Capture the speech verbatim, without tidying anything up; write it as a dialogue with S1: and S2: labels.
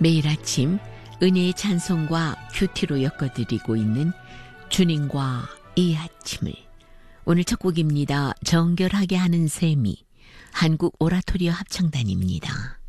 S1: 매일 아침 은혜의 찬송과 큐티로 엮어드리고 있는 주님과 이 아침을, 오늘 첫 곡입니다. 정결하게 하는 셈이, 한국 오라토리오 합창단입니다.